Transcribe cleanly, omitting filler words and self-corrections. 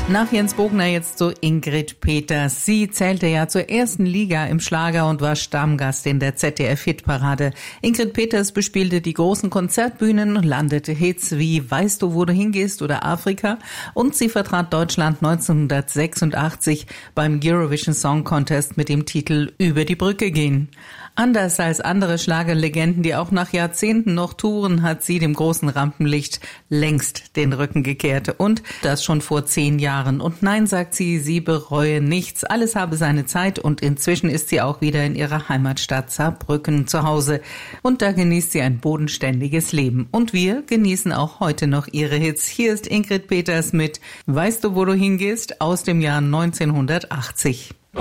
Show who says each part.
Speaker 1: Nach Jens Bogner jetzt zu Ingrid Peters. Sie zählte ja zur ersten Liga im Schlager und war Stammgast in der ZDF-Hitparade. Ingrid Peters bespielte die großen Konzertbühnen, landete Hits wie Weißt du, wo du hingehst oder Afrika, und sie vertrat Deutschland 1986 beim Eurovision Song Contest mit dem Titel Über die Brücke gehen. Anders als andere Schlagerlegenden, die auch nach Jahrzehnten noch touren, hat sie dem großen Rampenlicht längst den Rücken gekehrt. Und das schon vor 10 Jahren. Und nein, sagt sie, sie bereue nichts. Alles habe seine Zeit und inzwischen ist sie auch wieder in ihrer Heimatstadt Saarbrücken zu Hause. Und da genießt sie ein bodenständiges Leben. Und wir genießen auch heute noch ihre Hits. Hier ist Ingrid Peters mit Weißt du, wo du hingehst aus dem Jahr 1980.